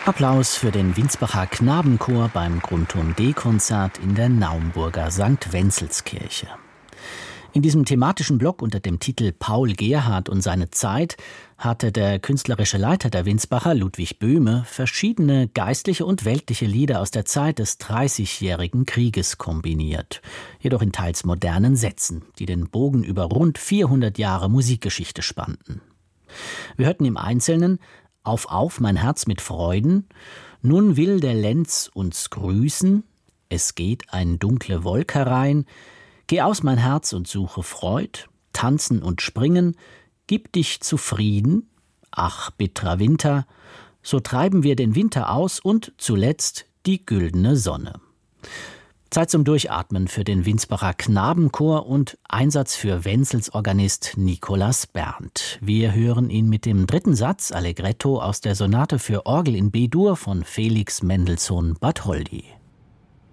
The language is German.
Applaus für den Winsbacher Knabenchor beim Grundturm D-Konzert in der Naumburger St. Wenzelskirche. In diesem thematischen Block unter dem Titel Paul Gerhardt und seine Zeit hatte der künstlerische Leiter der Winsbacher, Ludwig Böhme, verschiedene geistliche und weltliche Lieder aus der Zeit des 30-jährigen Krieges kombiniert, jedoch in teils modernen Sätzen, die den Bogen über rund 400 Jahre Musikgeschichte spannten. Wir hörten im Einzelnen Auf, mein Herz mit Freuden, Nun will der Lenz uns grüßen, Es geht ein dunkle Wolk herein, Geh aus, mein Herz, und suche Freud, Tanzen und Springen, Gib dich zufrieden, Ach, bittrer Winter, So treiben wir den Winter aus und zuletzt die güldene Sonne. Zeit zum Durchatmen für den Winsbacher Knabenchor und Einsatz für Wenzels Organist Nikolaus Berndt. Wir hören ihn mit dem dritten Satz Allegretto aus der Sonate für Orgel in B-Dur von Felix Mendelssohn Bartholdy.